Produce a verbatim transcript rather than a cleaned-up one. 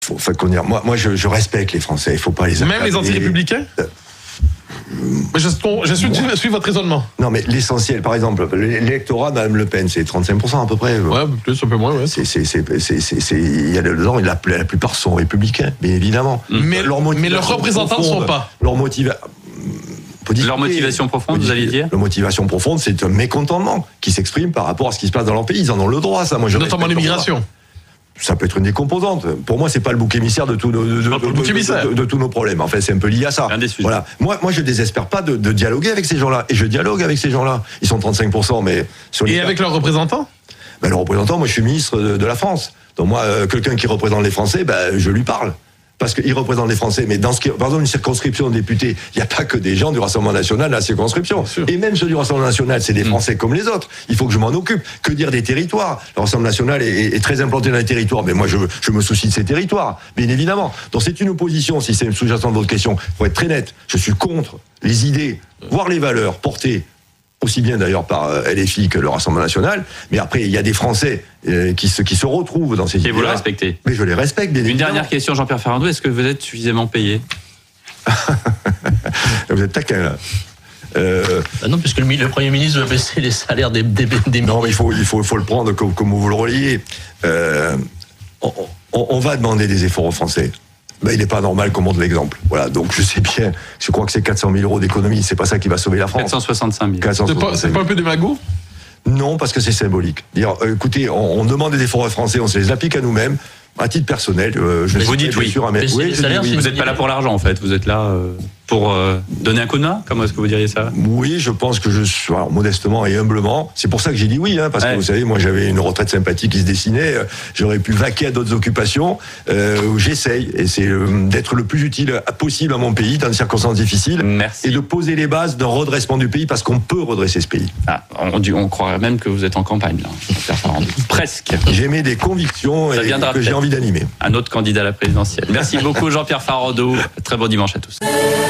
faut, faut qu'on dire, moi, moi je, je respecte les Français, il faut pas les Même les anti-républicains euh, je, je, suis, je suis votre raisonnement. Non, mais l'essentiel, par exemple, l'électorat de Mme Le Pen, c'est trente-cinq pour cent à peu près. Ouais, plus un peu moins, ouais. C'est, c'est, c'est, c'est, c'est, c'est, il y a dedans, la, la plupart sont républicains, bien évidemment. Mais, leur mais leurs représentants ne sont pas. Leur motivation. Leur motivation profonde, vous allez dire ? Leur motivation profonde, c'est un mécontentement qui s'exprime par rapport à ce qui se passe dans leur pays. Ils en ont le droit, ça. Moi, je Notamment l'immigration. Ça peut être une des composantes. Pour moi, c'est pas le bouc émissaire de, tout, de, de, de, de, de, de tous nos problèmes. En fait, c'est un peu lié à ça. Voilà. Moi, moi, je désespère pas de, de dialoguer avec ces gens-là. Et je dialogue avec ces gens-là. Ils sont trente-cinq pour cent, mais sur les et avec leurs représentants ? Ben, leurs représentants, moi, je suis ministre de, de la France. Donc moi, euh, quelqu'un qui représente les Français, ben, je lui parle. Parce qu'ils représentent les Français. Mais dans ce qui, par exemple, une circonscription de députés, il n'y a pas que des gens du Rassemblement National dans la circonscription. Et même ceux du Rassemblement National, c'est des Français mmh. comme les autres. Il faut que je m'en occupe. Que dire des territoires ? Le Rassemblement National est, est, est très implanté dans les territoires. Mais moi, je, je me soucie de ces territoires, bien évidemment. Donc c'est une opposition, si c'est une sous-jacente de votre question. Il faut être très net. Je suis contre les idées, voire les valeurs portées aussi bien d'ailleurs par L F I que le Rassemblement National, mais après il y a des Français euh, qui, se, qui se retrouvent dans ces idées-là. Et vous les respectez ? Mais je les respecte, bien Une évidemment. Dernière question, Jean-Pierre Farandou, est-ce que vous êtes suffisamment payé ? Vous êtes taquin là. Euh... Ah non, puisque le, le Premier ministre veut baisser les salaires des, des, des Non, mais il faut, il faut, il faut le prendre comme, comme vous le reliez. Euh, on, on, on va demander des efforts aux Français. Ben, il n'est pas normal qu'on montre l'exemple. Voilà, donc je sais bien, je crois que c'est quatre cent mille euros d'économie, c'est pas ça qui va sauver la France. quatre cent soixante-cinq mille. quatre cent soixante-cinq mille. C'est pas, c'est pas un peu démago ? Non, parce que c'est symbolique. Dire, euh, écoutez, on, on demande des efforts aux Français, on se les applique à nous-mêmes. À titre personnel, euh, je vous dites oui. Sûr, à mettre, oui salaires, oui. Vous n'êtes pas là pour l'argent, en fait. Vous êtes là euh, pour euh, donner un coup de main. Comment est-ce que vous diriez ça ? Oui, je pense que je suis, alors, modestement et humblement. C'est pour ça que j'ai dit oui, hein, parce ouais. que vous savez, moi j'avais une retraite sympathique qui se dessinait. Euh, j'aurais pu vaquer à d'autres occupations. Euh, j'essaye, et c'est euh, d'être le plus utile possible à mon pays dans des circonstances difficiles. Merci. Et de poser les bases d'un redressement du pays, parce qu'on peut redresser ce pays. Ah, on, on croirait même que vous êtes en campagne, là. Presque. J'ai des convictions et que j'ai envie d'animer. Un autre candidat à la présidentielle. Merci beaucoup Jean-Pierre Farandou. Très bon dimanche à tous.